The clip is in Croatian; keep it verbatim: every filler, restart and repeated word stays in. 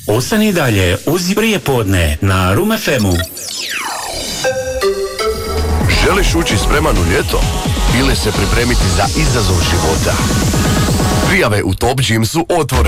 Ostani dalje uz Prijepodne na Room F M-u. Želiš ući spreman u ljeto? Ili se pripremiti za izazov života? Prijave u Top Gymsu otvore